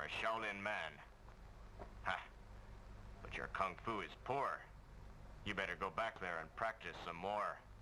a Shaolin man. Ha! But your kung fu is poor. You better go back there and practice some more.